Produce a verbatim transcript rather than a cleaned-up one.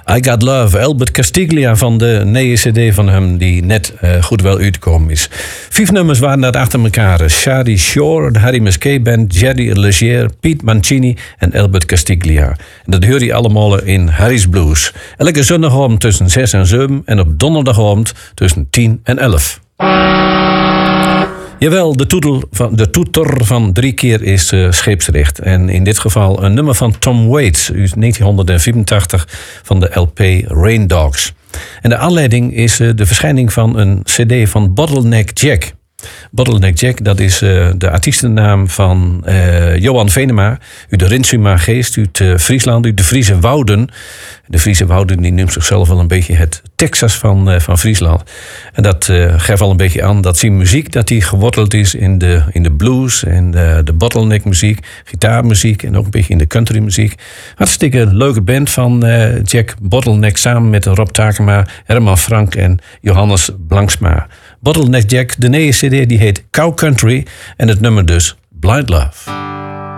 I Got Love, Albert Castiglia van de nieuwe cd van hem die net uh, goed wel uitgekomen is. Vijf nummers waren dat achter elkaar. Shadi Shore, de Harry Musquet Band, Jerry Leger, Piet Mancini en Albert Castiglia. En dat hoor je allemaal in Harry's Blues. Elke zondagavond tussen zes en zeven en op donderdagavond tussen tien en elf. Jawel, de, toetel van, de toeter van drie keer is uh, scheepsrecht. En in dit geval een nummer van Tom Waits uit negentien vierentachtig van de L P Rain Dogs. En de aanleiding is uh, de verschijning van een cd van Bottleneck Jack. Bottleneck Jack, dat is uh, de artiestennaam van uh, Johan Venema uit de Rinsuma Geest, uit uh, Friesland, uit de Friese Wouden. De Friese Wouden die noemt zichzelf wel een beetje het Texas van, uh, van Friesland. En dat uh, geeft al een beetje aan dat zijn muziek dat die geworteld is in de, in de blues en de, de bottleneck muziek, gitaarmuziek en ook een beetje in de country muziek. Hartstikke leuke band van uh, Jack Bottleneck samen met Rob Takema, Herman Frank en Johannes Blanksma. Bottleneck Jack, de nieuwe cd die heet Cow Country en het nummer dus Blind Love.